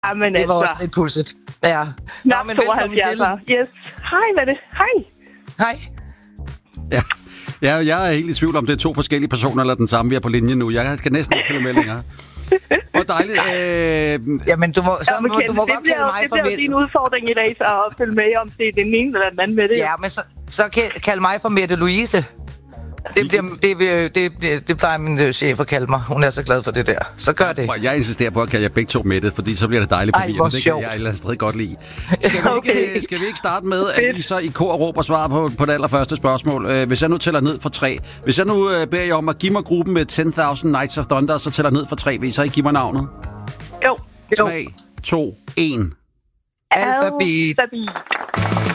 Jamen, Det var altså. også lidt pudset. Ja. Knap men 72. Yes. Hej, hvad er det? Hej. Hej. Ja, jeg er helt i tvivl om, det er 2 forskellige personer eller den samme, vi er på linjen nu. Jeg kan næsten ikke følge med længere. Hvor dejligt. Jamen, du må godt kalde mig for Det bliver jo din udfordring i dag, så at følge med, om det er den ene eller den anden med det. Ja, men så kald mig for Mette Louise. Det plejer min chef at kalde mig. Hun er så glad for det der. Så gør det. Jeg insisterer på at kalde jer begge 2 Mette, fordi så bliver det dejligt forvirrende. Det kan jeg et eller andet sted godt lide. Skal vi ikke starte med, at I så i kor råber svar på det allerførste spørgsmål? Hvis jeg nu tæller ned for 3. Hvis jeg nu beder jer om at give mig gruppen med 10.000 Nights of Thunder, så tæller ned for 3. Vil I så ikke give mig navnet? Jo. 3, 2, 1. Alphabet.